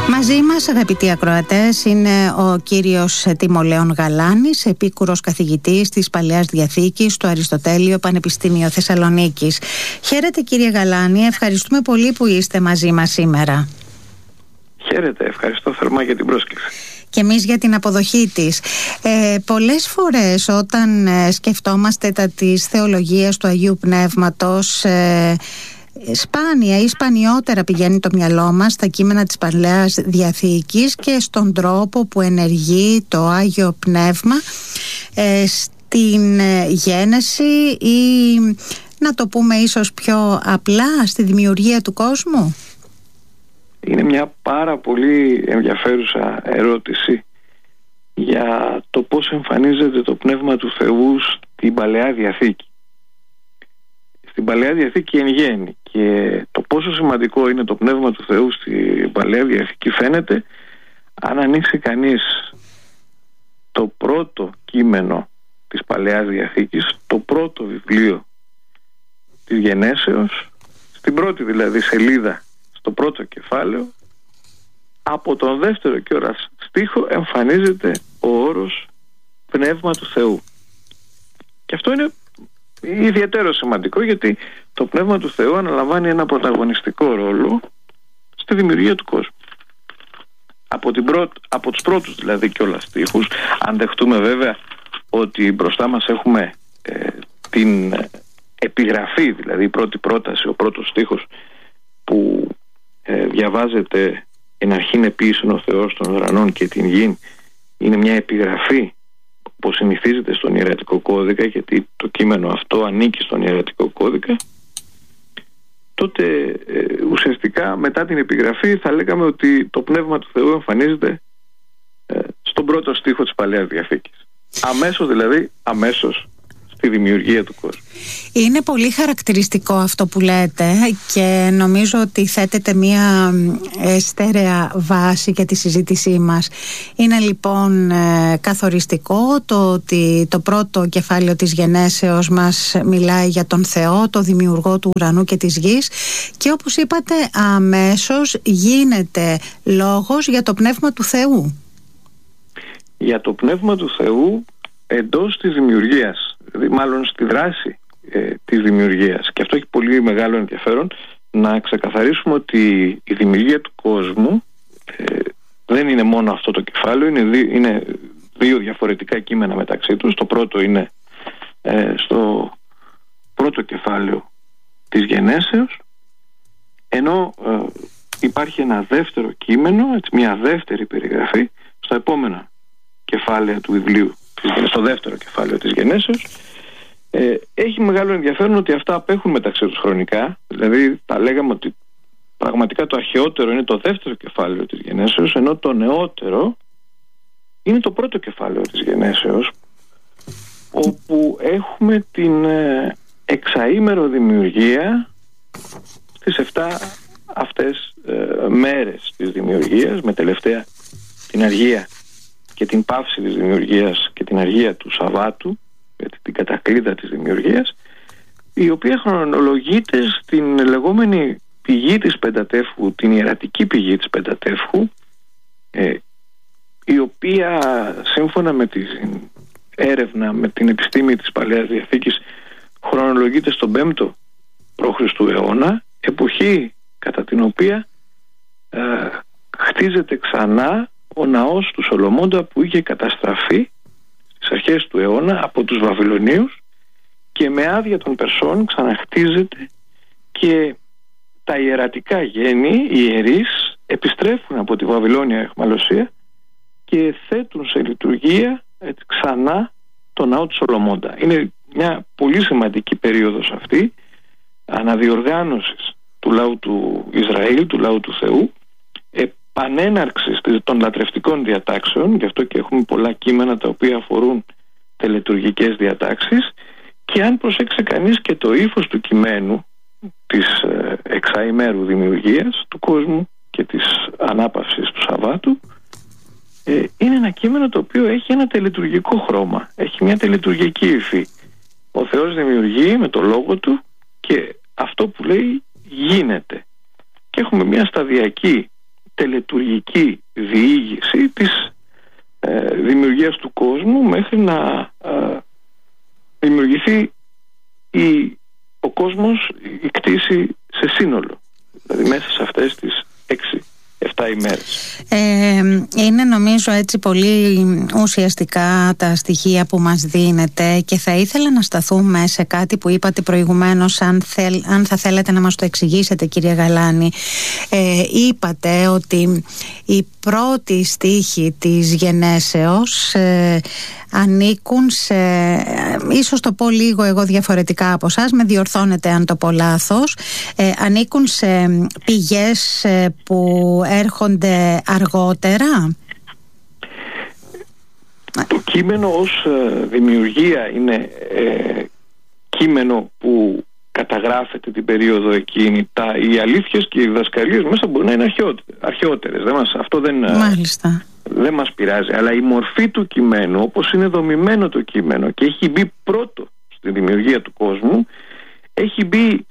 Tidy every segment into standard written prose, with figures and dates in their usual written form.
Μαζί μας, αγαπητοί ακροατές, είναι ο κύριος Τιμολέων Γαλάνης, επίκουρος καθηγητής της Παλαιάς Διαθήκης στο Αριστοτέλειο Πανεπιστήμιο Θεσσαλονίκης. Χαίρετε, κύριε Γαλάνη, ευχαριστούμε πολύ που είστε μαζί μας σήμερα. Χαίρετε, ευχαριστώ θερμά για την πρόσκληση. Και εμείς για την αποδοχή της. Πολλές φορές όταν σκεφτόμαστε τα της θεολογίας του Αγίου Πνεύματος, σπάνια ή σπανιότερα πηγαίνει το μυαλό μας στα κείμενα της Παλαιάς Διαθήκης και στον τρόπο που ενεργεί το Άγιο Πνεύμα στην γένεση ή, να το πούμε ίσως πιο απλά, στη δημιουργία του κόσμου. Είναι μια πάρα πολύ ενδιαφέρουσα ερώτηση για το πώς εμφανίζεται το Πνεύμα του Θεού στην Παλαιά Διαθήκη. Στην Παλαιά Διαθήκη εν γέννη, και το πόσο σημαντικό είναι το Πνεύμα του Θεού στην Παλαιά Διαθήκη φαίνεται αν ανοίξει κανείς το πρώτο κείμενο της Παλαιάς Διαθήκης, το πρώτο βιβλίο της Γενέσεως, στην πρώτη δηλαδή σελίδα, στο πρώτο κεφάλαιο, από τον δεύτερο κιόλας στίχο εμφανίζεται ο όρος Πνεύμα του Θεού. Και αυτό είναι ιδιαίτερο σημαντικό, γιατί το Πνεύμα του Θεού αναλαμβάνει ένα πρωταγωνιστικό ρόλο στη δημιουργία του κόσμου. Από τους πρώτους δηλαδή κιόλας στίχους, αν δεχτούμε βέβαια ότι μπροστά μας έχουμε την επιγραφή, δηλαδή η πρώτη πρόταση, ο πρώτος στίχος που διαβάζεται «Εν αρχήν επίησεν ο Θεός των ουρανών και την γην», είναι μια επιγραφή που συνηθίζεται στον ιερατικό κώδικα, γιατί το κείμενο αυτό ανήκει στον ιερατικό κώδικα, τότε ουσιαστικά μετά την επιγραφή θα λέγαμε ότι το Πνεύμα του Θεού εμφανίζεται στον πρώτο στίχο της Παλαιάς Διαθήκης. Αμέσως δηλαδή, αμέσως στη δημιουργία του κόσμου. Είναι πολύ χαρακτηριστικό αυτό που λέτε και νομίζω ότι θέτεται μια στέρεα βάση για τη συζήτησή μας. Είναι λοιπόν καθοριστικό το ότι το πρώτο κεφάλαιο της Γενέσεως μας μιλάει για τον Θεό, το δημιουργό του ουρανού και της γης, και όπως είπατε αμέσως γίνεται λόγος για το Πνεύμα του Θεού. Για το Πνεύμα του Θεού εντός της δημιουργίας, δηλαδή μάλλον στη δράση της δημιουργίας. Και αυτό έχει πολύ μεγάλο ενδιαφέρον να ξεκαθαρίσουμε ότι η δημιουργία του κόσμου δεν είναι μόνο αυτό το κεφάλαιο, είναι δύο διαφορετικά κείμενα μεταξύ τους. Το πρώτο είναι στο πρώτο κεφάλαιο της Γενέσεως, ενώ υπάρχει ένα δεύτερο κείμενο, μια δεύτερη περιγραφή στα επόμενα κεφάλαια του βιβλίου, στο δεύτερο κεφάλαιο της Γενέσεως. Έχει μεγάλο ενδιαφέρον ότι αυτά απέχουν μεταξύ τους χρονικά. Δηλαδή θα λέγαμε ότι πραγματικά το αρχαιότερο είναι το δεύτερο κεφάλαιο της Γενέσεως, ενώ το νεότερο είναι το πρώτο κεφάλαιο της Γενέσεως, όπου έχουμε την εξαήμερο δημιουργία στις 7 αυτές μέρες της δημιουργίας, με τελευταία την αργία και την πάυση της δημιουργίας και την αργία του Σαββάτου, την κατακλείδα της δημιουργίας, η οποία χρονολογείται στην λεγόμενη πηγή της Πεντατεύχου, την ιερατική πηγή της Πεντατεύχου, η οποία σύμφωνα με την έρευνα, με την επιστήμη της Παλαιάς Διαθήκης, χρονολογείται στον 5ο π.Χ. αιώνα, εποχή κατά την οποία χτίζεται ξανά ο ναός του Σολομώντα, που είχε καταστραφεί στις αρχές του αιώνα από τους Βαβυλωνίους, και με άδεια των Περσών ξαναχτίζεται, και τα ιερατικά γένη, οι ιερείς, επιστρέφουν από τη Βαβυλώνια αιχμαλωσία και θέτουν σε λειτουργία ξανά το ναό του Σολομώντα. Είναι μια πολύ σημαντική περίοδος αυτή αναδιοργάνωσης του λαού του Ισραήλ, του λαού του Θεού, επανέναρξης των λατρευτικών διατάξεων. Γι' αυτό και έχουμε πολλά κείμενα τα οποία αφορούν τελετουργικές διατάξεις, και αν προσέξει κανείς και το ύφος του κειμένου της εξαημέρου δημιουργίας του κόσμου και της ανάπαυσης του Σαββάτου, είναι ένα κείμενο το οποίο έχει ένα τελετουργικό χρώμα, έχει μια τελετουργική υφή. Ο Θεός δημιουργεί με το λόγο του και αυτό που λέει γίνεται, και έχουμε μια σταδιακή τελετουργική διήγηση της δημιουργίας του κόσμου μέχρι να δημιουργηθεί ο κόσμος, η κτήση σε σύνολο, δηλαδή μέσα σε αυτές τις 6-7 ημέρες. Είναι νομίζω έτσι πολύ ουσιαστικά τα στοιχεία που μας δίνετε, και θα ήθελα να σταθούμε σε κάτι που είπατε προηγουμένως, αν θα θέλετε να μας το εξηγήσετε, κύριε Γαλάνη. Είπατε ότι οι πρώτοι στίχοι της γενέσεως ανήκουν σε, ίσως το πω λίγο εγώ διαφορετικά από εσάς, με διορθώνετε αν το πω λάθος, ανήκουν σε πηγές που έρχονται αργότερα. Το κείμενο ως δημιουργία είναι κείμενο που καταγράφεται την περίοδο εκείνη. Οι αλήθειες και οι διδασκαλίες μέσα μπορεί να είναι αρχαιότερες. Αυτό δεν μας πειράζει. Αλλά η μορφή του κειμένου, όπως είναι δομημένο το κείμενο και έχει μπει πρώτο στη δημιουργία του κόσμου, έχει μπει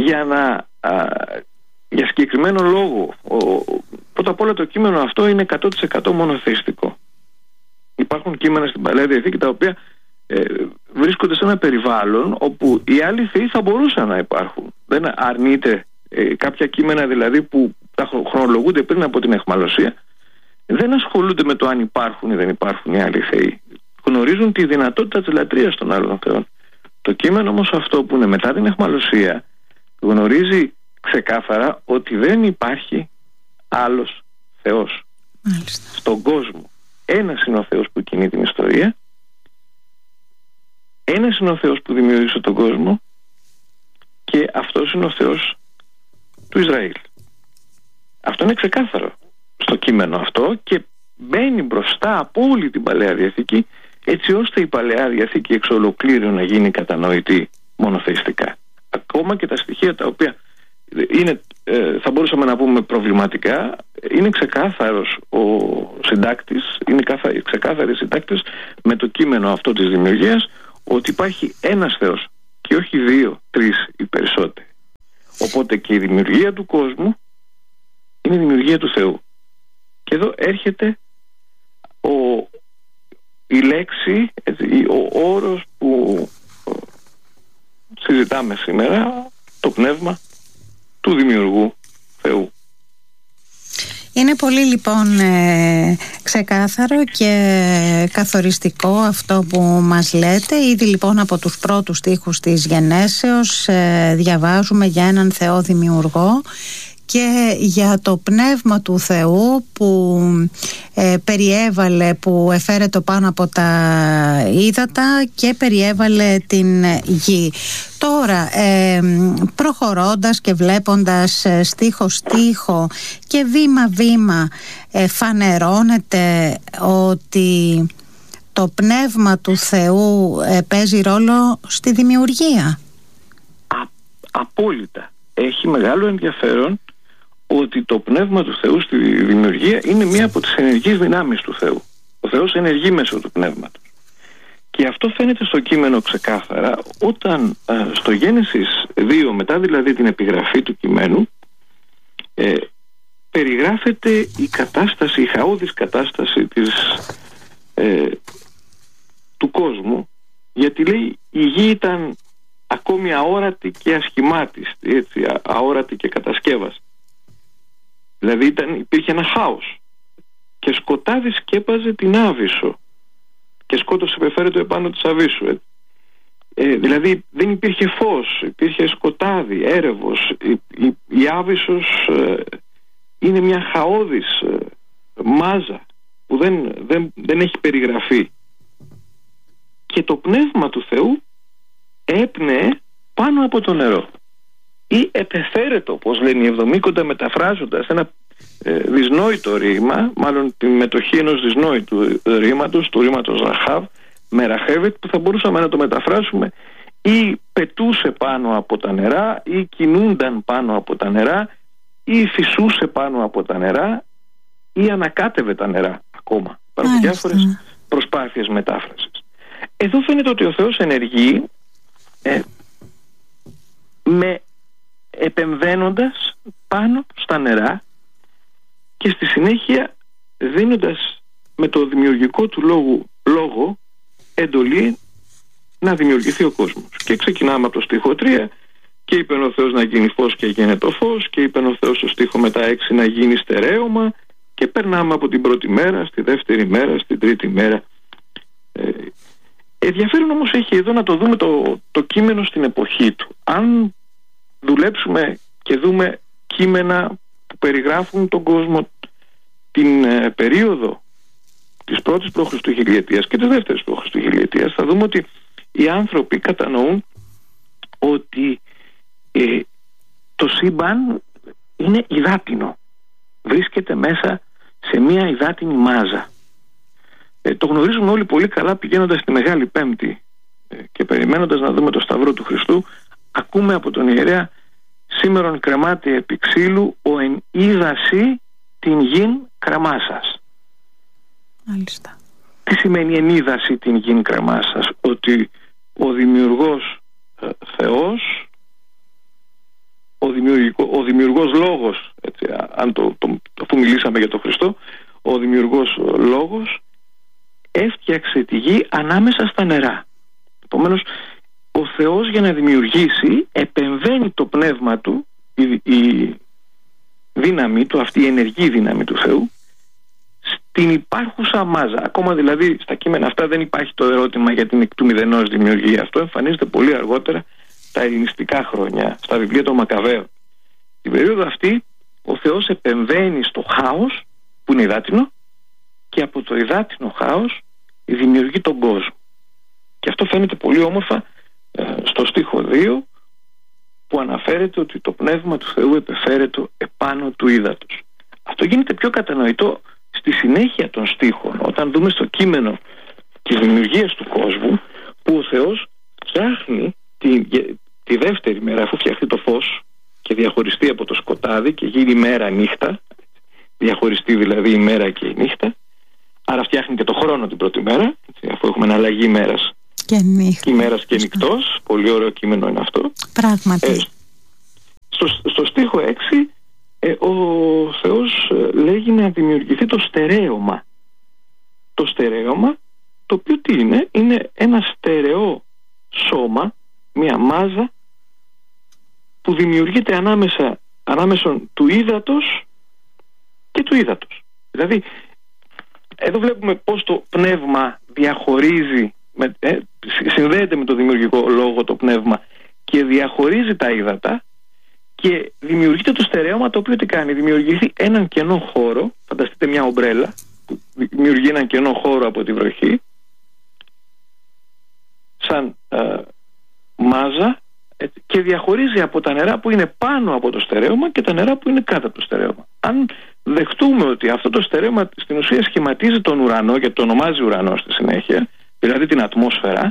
για συγκεκριμένο λόγο. Πρώτα απ' όλα το κείμενο αυτό είναι 100% μονοθεϊστικό. Υπάρχουν κείμενα στην Παλαιά Διαθήκη τα οποία βρίσκονται σε ένα περιβάλλον όπου οι άλλοι θεοί θα μπορούσαν να υπάρχουν. Δεν αρνείται κάποια κείμενα δηλαδή που τα χρονολογούνται πριν από την αιχμαλωσία, δεν ασχολούνται με το αν υπάρχουν ή δεν υπάρχουν οι άλλοι θεοί. Γνωρίζουν τη δυνατότητα της λατρείας των άλλων θεών. Το κείμενο όμως αυτό που είναι μετά την αιχμαλωσία γνωρίζει ξεκάθαρα ότι δεν υπάρχει άλλος θεός. Μάλιστα. Στον κόσμο ένας είναι ο Θεός που κινεί την ιστορία, ένας είναι ο Θεός που δημιούργησε τον κόσμο, και αυτός είναι ο Θεός του Ισραήλ. Αυτό είναι ξεκάθαρο στο κείμενο αυτό και μπαίνει μπροστά από όλη την Παλαιά Διαθήκη, έτσι ώστε η Παλαιά Διαθήκη εξ ολοκλήρου να γίνει κατανοητή μονοθεϊστικά. Ακόμα και τα στοιχεία τα οποία θα μπορούσαμε να πούμε προβληματικά, είναι ξεκάθαρος ο συντάκτης, είναι ξεκάθαροι οι συντάκτες με το κείμενο αυτό της δημιουργίας, ότι υπάρχει ένας Θεός και όχι 2, 3 ή περισσότεροι. Οπότε και η δημιουργία του κόσμου είναι η δημιουργία του Θεού. Και εδώ έρχεται η λέξη, ο όρος που συζητάμε σήμερα, το πνεύμα του δημιουργού Θεού. Είναι πολύ λοιπόν ξεκάθαρο και καθοριστικό αυτό που μας λέτε. Ήδη λοιπόν από τους πρώτους στίχους της γενέσεως διαβάζουμε για έναν Θεό δημιουργό και για το πνεύμα του Θεού που περιέβαλε, που εφέρετο πάνω από τα ύδατα και περιέβαλε την γη. Τώρα προχωρώντας και βλέποντας στίχο-στίχο και βήμα-βήμα φανερώνεται ότι το πνεύμα του Θεού παίζει ρόλο στη δημιουργία. Απόλυτα. Έχει μεγάλο ενδιαφέρον ότι το πνεύμα του Θεού στη δημιουργία είναι μία από τις ενεργείς δυνάμεις του Θεού. Ο Θεός ενεργεί μέσω του πνεύματος. Και αυτό φαίνεται στο κείμενο ξεκάθαρα όταν στο Γένεσης 2, μετά δηλαδή την επιγραφή του κειμένου, περιγράφεται η κατάσταση, η χαόδης κατάσταση του κόσμου, γιατί λέει η γη ήταν ακόμη αόρατη και ασχημάτιστη, έτσι, αόρατη και κατασκεύαστη. Δηλαδή υπήρχε ένα χάος και σκοτάδι σκέπαζε την Άβυσσο και σκότος επεφέρετο επάνω της Αβύσσου. Δηλαδή δεν υπήρχε φως, υπήρχε σκοτάδι, έρευος. Η Άβυσσος είναι μια χαόδης μάζα που δεν έχει περιγραφεί. Και το πνεύμα του Θεού έπνεε πάνω από το νερό ή επεφέρετο, όπως λένε οι Εβδομήκοντα, μεταφράζοντας ένα δυσνόητο ρήμα, μάλλον τη μετοχή ενός δυσνόητου ρήματος, του ρήματος Ραχάβ, με Ραχέβετ, που θα μπορούσαμε να το μεταφράσουμε ή πετούσε πάνω από τα νερά ή κινούνταν πάνω από τα νερά ή φυσούσε πάνω από τα νερά ή ανακάτευε τα νερά ακόμα. Υπάρχουν διάφορες προσπάθειες μετάφρασης. Εδώ φαίνεται ότι ο Θεός ενεργεί επεμβαίνοντας πάνω στα νερά και στη συνέχεια δίνοντας με το δημιουργικό του λόγο εντολή να δημιουργηθεί ο κόσμος. Και ξεκινάμε από το στίχο 3, και είπε ο Θεός να γίνει φως και έγινε το φως, και είπε ο Θεός στο στίχο μετά 6 να γίνει στερέωμα, και περνάμε από την πρώτη μέρα στη δεύτερη μέρα, στην τρίτη μέρα. Ενδιαφέρον όμως έχει εδώ να το δούμε το κείμενο στην εποχή του. Αν δουλέψουμε και δούμε κείμενα που περιγράφουν τον κόσμο την περίοδο της πρώτης π.Χ. χιλιετίας και της δεύτερης π.Χ. χιλιετίας, θα δούμε ότι οι άνθρωποι κατανοούν ότι το σύμπαν είναι υδάτινο, βρίσκεται μέσα σε μια υδάτινη μάζα. Το γνωρίζουμε όλοι πολύ καλά πηγαίνοντας στη Μεγάλη Πέμπτη και περιμένοντας να δούμε το Σταυρό του Χριστού. Ακούμε από τον ιερέα: σήμερον κρεμάται επί ξύλου ο εν είδαση την γην κραμάσας. Μάλιστα. Τι σημαίνει εν είδαση την γην κραμάσας? Ότι ο δημιουργός Θεός, ο δημιουργός λόγος, έτσι, αφού μιλήσαμε για τον Χριστό, ο δημιουργός λόγος έφτιαξε τη γη ανάμεσα στα νερά. Επομένως, ο Θεός για να δημιουργήσει επεμβαίνει το πνεύμα του, η δύναμη του, αυτή η ενεργή δύναμη του Θεού, στην υπάρχουσα μάζα. Ακόμα δηλαδή στα κείμενα αυτά δεν υπάρχει το ερώτημα για την εκ του μηδενός δημιουργία. Αυτό εμφανίζεται πολύ αργότερα, τα ελληνιστικά χρόνια, στα βιβλία των Μακαβαίων. Την περίοδο αυτή ο Θεός επεμβαίνει στο χάος που είναι υδάτινο, και από το υδάτινο χάος δημιουργεί τον κόσμο. Και αυτό φαίνεται πολύ όμορφα στο στίχο 2, που αναφέρεται ότι το πνεύμα του Θεού επεφέρετο επάνω του ύδατος. Αυτό γίνεται πιο κατανοητό στη συνέχεια των στίχων, όταν δούμε στο κείμενο της δημιουργίας του κόσμου, που ο Θεός φτιάχνει τη δεύτερη μέρα, αφού φτιαχτεί το φως και διαχωριστεί από το σκοτάδι και γίνει μέρα νύχτα, διαχωριστεί δηλαδή η μέρα και η νύχτα, άρα φτιάχνει και το χρόνο την πρώτη μέρα, έτσι, αφού έχουμε εναλλαγή ημέρας και νυχτός. Πολύ ωραίο κείμενο είναι αυτό. Πράγματι. Στο στίχο 6 ο Θεός λέγει να δημιουργηθεί το στερέωμα. Το στερέωμα, το οποίο τι είναι? Είναι ένα στερεό σώμα, μια μάζα που δημιουργείται ανάμεσα του ύδατος και του ύδατος. Δηλαδή εδώ βλέπουμε πως το πνεύμα διαχωρίζει, συνδέεται με το δημιουργικό λόγο το πνεύμα και διαχωρίζει τα ύδατα, και δημιουργείται το στερέωμα, το οποίο τι κάνει? Δημιουργηθεί έναν κενό χώρο. Φανταστείτε μια ομπρέλα που δημιουργεί έναν κενό χώρο από τη βροχή, σαν μάζα, έτσι, και διαχωρίζει από τα νερά που είναι πάνω από το στερέωμα και τα νερά που είναι κάτω από το στερέωμα. Αν δεχτούμε ότι αυτό το στερέωμα στην ουσία σχηματίζει τον ουρανό, γιατί το ονομάζει ουρανό στη συνέχεια, δηλαδή την ατμόσφαιρα,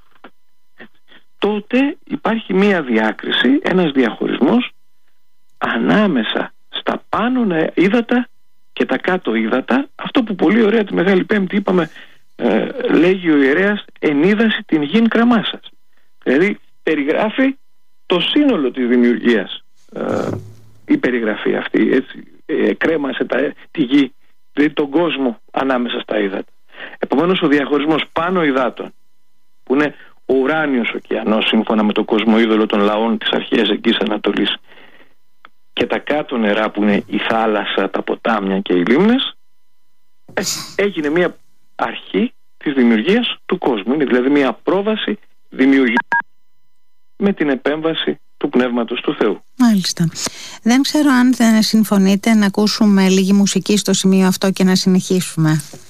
τότε υπάρχει μία διάκριση, ένας διαχωρισμός ανάμεσα στα πάνω ύδατα και τα κάτω ύδατα. Αυτό που πολύ ωραία τη Μεγάλη Πέμπτη είπαμε, λέγει ο ιερέας εν είδαση την γην κραμάσας. Δηλαδή περιγράφει το σύνολο της δημιουργίας, η περιγραφή αυτή, έτσι, κρέμασε τη γη, δηλαδή τον κόσμο ανάμεσα στα ύδατα. Επομένως ο διαχωρισμός πάνω υδάτων, που είναι ο ουράνιος ωκεανός σύμφωνα με το κοσμοείδωλο των λαών της αρχαίας Εγγύης Ανατολής, και τα κάτω νερά που είναι η θάλασσα, τα ποτάμια και οι λίμνες, έγινε μια αρχή της δημιουργίας του κόσμου. Είναι δηλαδή μια πρόβαση δημιουργία με την επέμβαση του Πνεύματος του Θεού. Μάλιστα. Δεν ξέρω αν δεν συμφωνείτε να ακούσουμε λίγη μουσική στο σημείο αυτό και να συνεχίσουμε.